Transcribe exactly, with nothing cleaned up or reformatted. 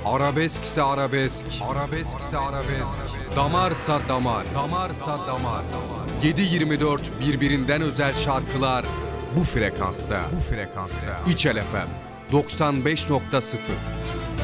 Arabeskse arabesk, arabeskse arabesk. Damarsa damar, damarsa damar. yedi yirmi dört birbirinden özel şarkılar bu frekansta. Bu frekansta. İçel F M doksan beş nokta sıfır.